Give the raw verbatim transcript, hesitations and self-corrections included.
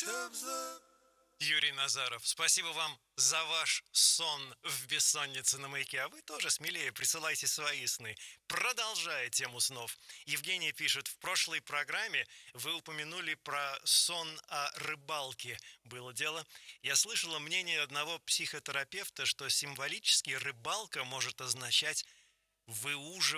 Юрий Назаров, спасибо вам за ваш сон в бессоннице на Маяке. А вы тоже смелее присылайте свои сны. Продолжая тему снов. Евгения пишет, в прошлой программе вы упомянули про сон о рыбалке. Было дело. Я слышала мнение одного психотерапевта, что символически рыбалка может означать выуживание